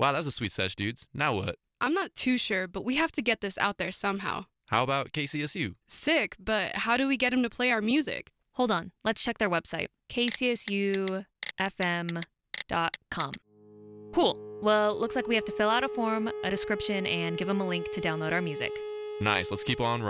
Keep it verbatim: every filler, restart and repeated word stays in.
Wow, that was a sweet sesh, dudes. Now what? I'm not too sure, but we have to get this out there somehow. How about K C S U? Sick, but how do we get him to play our music? Hold on, let's check their website, k c s u f m dot com. Cool. Well, looks like we have to fill out a form, a description, and give them a link to download our music. Nice, let's keep on